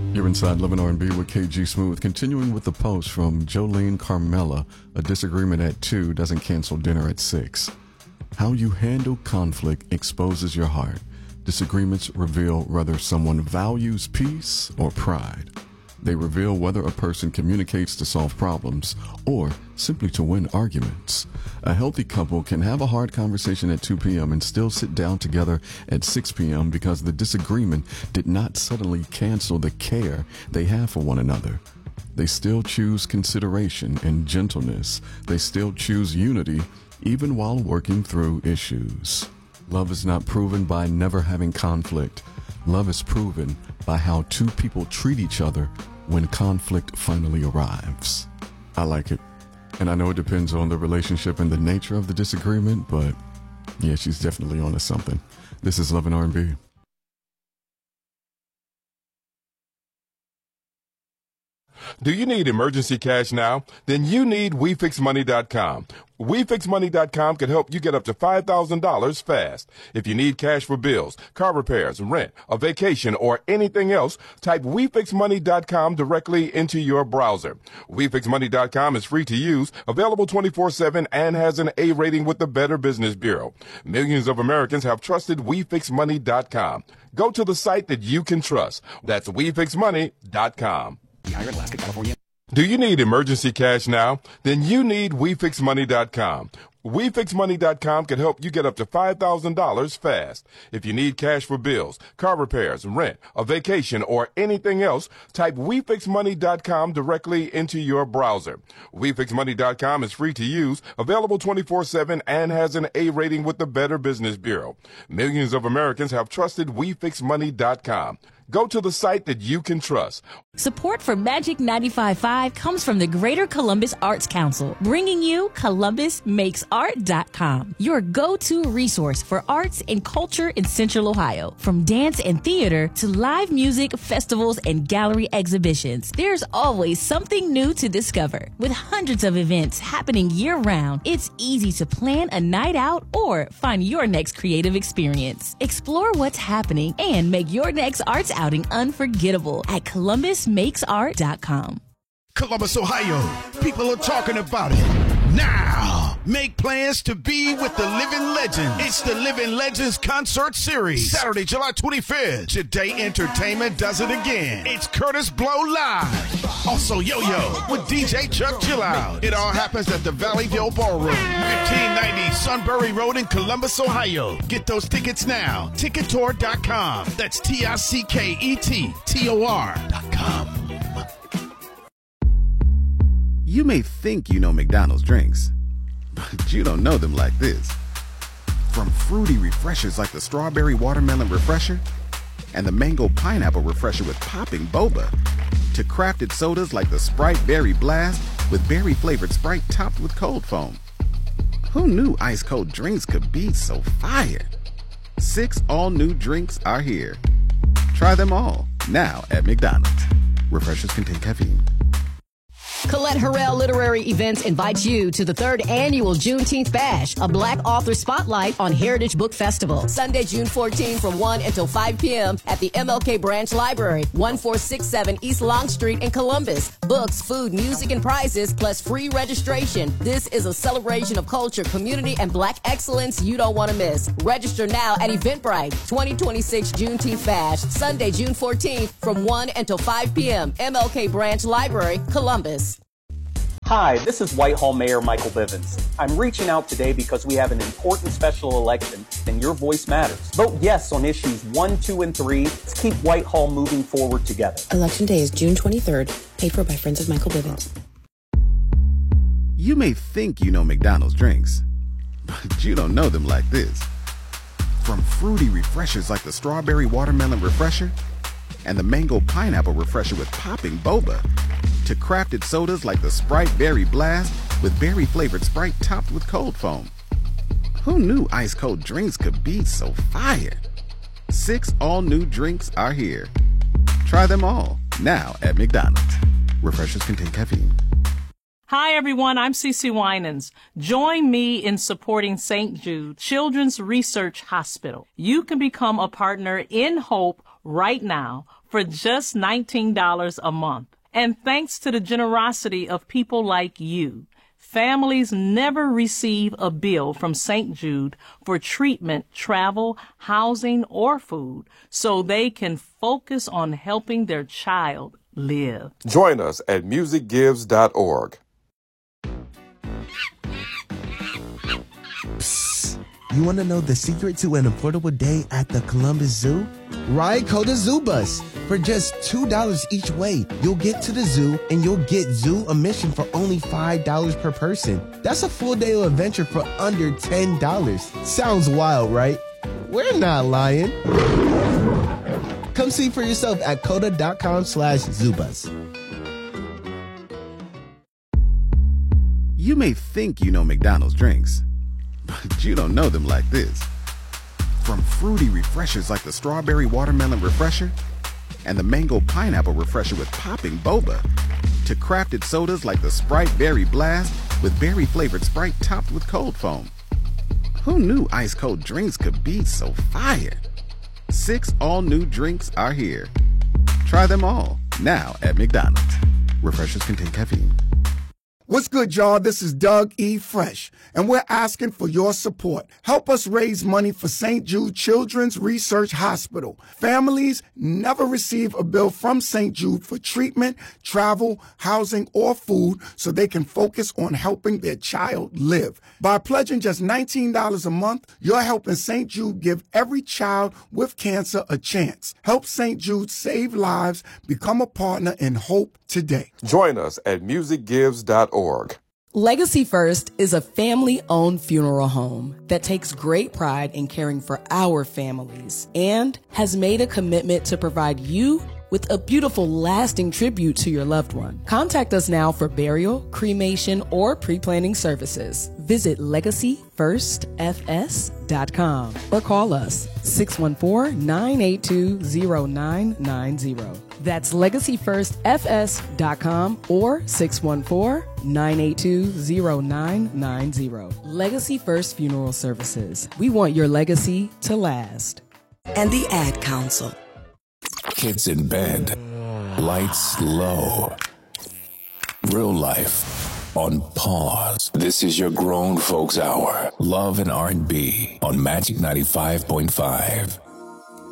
You're inside Love and R&B with KG Smooth. Continuing with the post from Jolene Carmela, a disagreement at 2 doesn't cancel dinner at 6. How you handle conflict exposes your heart. Disagreements reveal whether someone values peace or pride. They reveal whether a person communicates to solve problems or simply to win arguments. A healthy couple can have a hard conversation at 2 p.m. and still sit down together at 6 p.m. because the disagreement did not suddenly cancel the care they have for one another. They still choose consideration and gentleness. They still choose unity even while working through issues. Love is not proven by never having conflict. Love is proven by how two people treat each other when conflict finally arrives. I like it. And I know it depends on the relationship and the nature of the disagreement, but yeah, she's definitely on to something. This is Love and R&B. Do you need emergency cash now? Then you need WeFixMoney.com. WeFixMoney.com can help you get up to $5,000 fast. If you need cash for bills, car repairs, rent, a vacation, or anything else, type WeFixMoney.com directly into your browser. WeFixMoney.com is free to use, available 24/7, and has an A rating with the Better Business Bureau. Millions of Americans have trusted WeFixMoney.com. Go to the site that you can trust. That's WeFixMoney.com. Alaska, California. Do you need emergency cash now? Then you need WeFixMoney.com. WeFixMoney.com can help you get up to $5,000 fast. If you need cash for bills, car repairs, rent, a vacation, or anything else, type WeFixMoney.com directly into your browser. WeFixMoney.com is free to use, available 24/7, and has an A rating with the Better Business Bureau. Millions of Americans have trusted WeFixMoney.com. Go to the site that you can trust. Support for Magic 95.5 comes from the Greater Columbus Arts Council, bringing you ColumbusMakesArt.com, your go-to resource for arts and culture in Central Ohio. From dance and theater to live music, festivals, and gallery exhibitions, there's always something new to discover. With hundreds of events happening year-round, it's easy to plan a night out or find your next creative experience. Explore what's happening and make your next arts outing unforgettable at ColumbusMakesArt.com. Columbus, Ohio. People are talking about it now. Make plans to be with the Living Legends. It's the Living Legends Concert Series. Saturday, July 25th. Today Entertainment does it again. It's Curtis Blow Live. Also Yo-Yo with DJ Chuck Chill Out. It all happens at the Valleyville Ballroom, 1590 Sunbury Road in Columbus, Ohio. Get those tickets now. Ticketor.com. That's TICKETTOR.com. You may think you know McDonald's drinks, but you don't know them like this. From fruity refreshers like the Strawberry Watermelon Refresher and the Mango Pineapple Refresher with popping boba, to crafted sodas like the Sprite Berry Blast with berry-flavored Sprite topped with cold foam. Who knew ice-cold drinks could be so fire? 6 all-new drinks are here. Try them all, now at McDonald's. Refreshers contain caffeine. Colette Harrell Literary Events invites you to the 3rd annual Juneteenth Bash, a Black author spotlight on Heritage Book Festival. Sunday, June 14 from 1 until 5 p.m. at the MLK Branch Library, 1467 East Long Street in Columbus. Books, food, music, and prizes, plus free registration. This is a celebration of culture, community, and Black excellence you don't want to miss. Register now at Eventbrite. 2026 Juneteenth Bash, Sunday, June 14th from 1 until 5 p.m. MLK Branch Library, Columbus. Hi, this is Whitehall Mayor Michael Bivens. I'm reaching out today because we have an important special election and your voice matters. Vote yes on issues 1, 2, and 3. Let's keep Whitehall moving forward together. Election day is June 23rd, paid for by Friends of Michael Bivens. You may think you know McDonald's drinks, but you don't know them like this. From fruity refreshers like the Strawberry Watermelon Refresher and the Mango Pineapple Refresher with popping boba, to crafted sodas like the Sprite Berry Blast with berry-flavored Sprite topped with cold foam. Who knew ice-cold drinks could be so fire? 6 all-new drinks are here. Try them all, now at McDonald's. Refreshers contain caffeine. Hi, everyone. I'm Cece Winans. Join me in supporting St. Jude Children's Research Hospital. You can become a partner in hope right now for just $19 a month. And thanks to the generosity of people like you, families never receive a bill from St. Jude for treatment, travel, housing, or food, so they can focus on helping their child live. Join us at musicgives.org. Psst. You want to know the secret to an affordable day at the Columbus Zoo? Ride Coda Zoo Bus. For just $2 each way, you'll get to the zoo and you'll get zoo admission for only $5 per person. That's a full day of adventure for under $10. Sounds wild, right? We're not lying. Come see for yourself at coda.com/zoobus. You may think you know McDonald's drinks, but you don't know them like this. From fruity refreshers like the Strawberry Watermelon Refresher and the Mango Pineapple Refresher with popping boba, to crafted sodas like the Sprite Berry Blast with berry-flavored Sprite topped with cold foam. Who knew ice-cold drinks could be so fire? 6 all-new drinks are here. Try them all, now at McDonald's. Refreshers contain caffeine. What's good, y'all? This is Doug E. Fresh, and we're asking for your support. Help us raise money for St. Jude Children's Research Hospital. Families never receive a bill from St. Jude for treatment, travel, housing, or food, so they can focus on helping their child live. By pledging just $19 a month, you're helping St. Jude give every child with cancer a chance. Help St. Jude save lives. Become a partner in hope today. Join us at musicgives.org. Legacy First is a family-owned funeral home that takes great pride in caring for our families and has made a commitment to provide you with a beautiful, lasting tribute to your loved one. Contact us now for burial, cremation, or pre-planning services. Visit LegacyFirstFS.com or call us 614-982-0990. That's LegacyFirstFS.com or 614-982-0990. Legacy First Funeral Services. We want your legacy to last. And the Ad Council. Kids in bed, lights low, real life on pause. This is your grown folks hour. Love and R&B on Magic 95.5.